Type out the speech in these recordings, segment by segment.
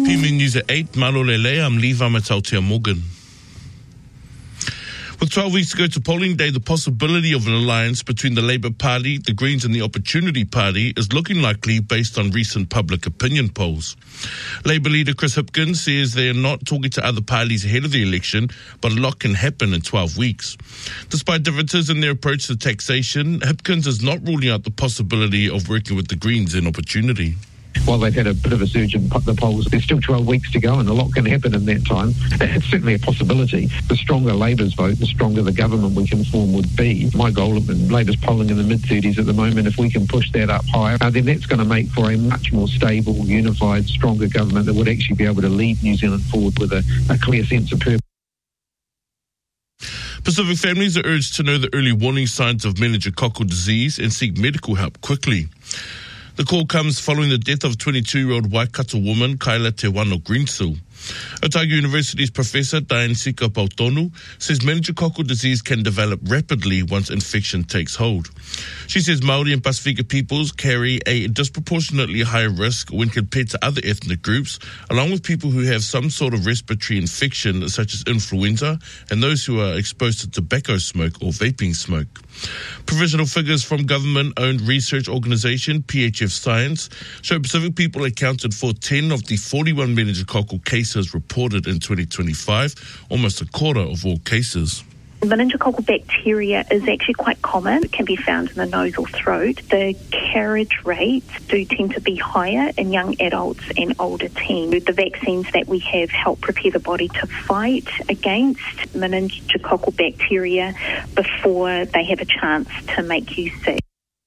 PMN News at 8, Malolele, I'm Lee Vamatautia Morgan. With 12 weeks to go to polling day, the possibility of an alliance between the Labour Party, the Greens and the Opportunity Party is looking likely based on recent public opinion polls. Labour leader Chris Hipkins says they are not talking to other parties ahead of the election, but a lot can happen in 12 weeks. Despite differences in their approach to taxation, Hipkins is not ruling out the possibility of working with the Greens in Opportunity. While they've had a bit of a surge in the polls, there's still 12 weeks to go and a lot can happen in that time. It's certainly a possibility. The stronger Labour's vote, the stronger the government we can form would be. My goal of Labour's polling in the mid-30s at the moment, if we can push that up higher, then that's going to make for a much more stable, unified, stronger government that would actually be able to lead New Zealand forward with a clear sense of purpose. Pacific families are urged to know the early warning signs of meningococcal disease and seek medical help quickly. The call comes following the death of 22-year-old Waikato woman Kaila Te Wano Greensill. Otago University's Professor Diane Sika Pautonu says meningococcal disease can develop rapidly once infection takes hold. She says Māori and Pasifika peoples carry a disproportionately higher risk when compared to other ethnic groups, along with people who have some sort of respiratory infection such as influenza and those who are exposed to tobacco smoke or vaping smoke. Provisional figures from government-owned research organisation PHF Science show Pacific people accounted for 10 of the 41 meningococcal cases reported in 2025, almost a quarter of all cases. Meningococcal bacteria is actually quite common. It can be found in the nose or throat. The carriage rates do tend to be higher in young adults and older teens. The vaccines that we have help prepare the body to fight against meningococcal bacteria before they have a chance to make you sick.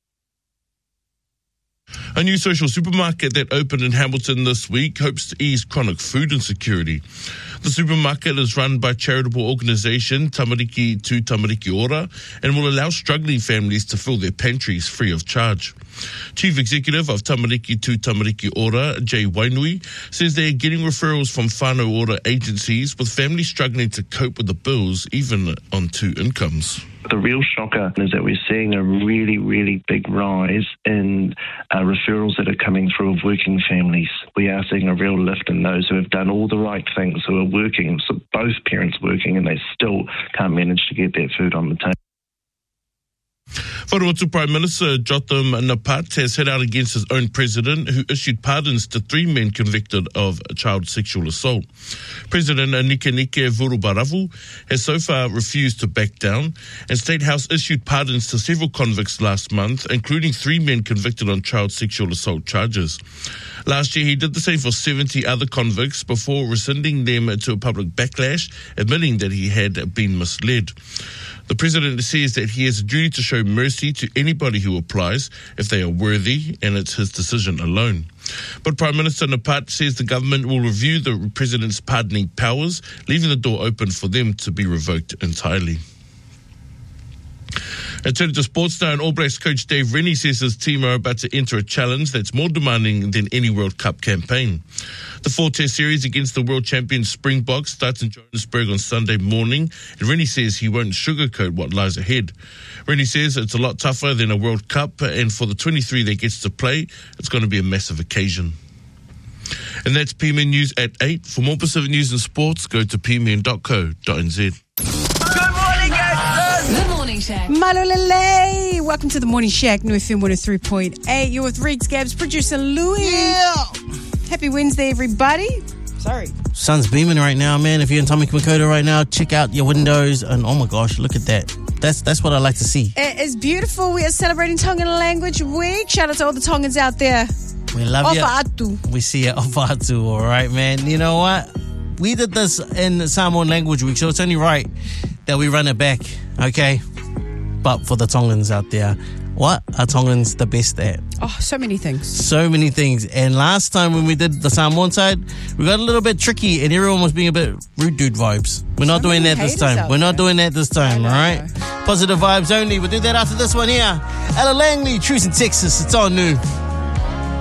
A new social supermarket that opened in Hamilton this week hopes to ease chronic food insecurity. The supermarket is run by charitable organisation Tamariki Tu Tamariki Ora and will allow struggling families to fill their pantries free of charge. Chief Executive of Tamariki Tu Tamariki Ora, Jay Wainui, says they are getting referrals from whānau ora agencies with families struggling to cope with the bills even on two incomes. The real shocker is that we're seeing a really, really big rise in referrals that are coming through of working families. We are seeing a real lift in those who have done all the right things, who are working, so both parents working, and they still can't manage to get that food on the table. Vanuatu Prime Minister Jotham Napat has hit out against his own president, who issued pardons to 3 men convicted of child sexual assault. President Nikenike Vurubaravu has so far refused to back down, and State House issued pardons to several convicts last month, including 3 men convicted on child sexual assault charges. Last year, he did the same for 70 other convicts before rescinding them to a public backlash, admitting that he had been misled. The president says that he has a duty to show mercy to anybody who applies if they are worthy, and it's his decision alone. But Prime Minister Napat says the government will review the president's pardoning powers, leaving the door open for them to be revoked entirely. And turning to sports now, and All Blacks coach Dave Rennie says his team are about to enter a challenge that's more demanding than any World Cup campaign. The 4-test series against the world champion Springboks starts in Johannesburg on Sunday morning, and Rennie says he won't sugarcoat what lies ahead. Rennie says it's a lot tougher than a World Cup, and for the 23 that gets to play, it's going to be a massive occasion. And that's PMN News at 8. For more Pacific news and sports, go to pmn.co.nz. Malolele! Welcome to the Morning Shack, New FM 103.8. You're with Riggs, Gabs, producer Louis. Yeah! Happy Wednesday, everybody. Sorry. Sun's beaming right now, man. If you're in Tommy Makoto right now, check out your windows, and oh my gosh, look at that. That's what I like to see. It is beautiful. We are celebrating Tongan Language Week. Shout out to all the Tongans out there. We love you. Ofa'atu. We see you. Ofa'atu, all right, man. You know what? We did this in Samoan Language Week, so it's only right that we run it back, okay? But for the Tongans out there, what are Tongans the best at? Oh, so many things. So many things. And last time when we did the Samoan side, we got a little bit tricky and everyone was being a bit rude dude vibes. We're not doing that this time. We're not doing that this time, all right? Positive vibes only. We'll do that after this one here. Ella Langley, Truth in Texas. It's all new.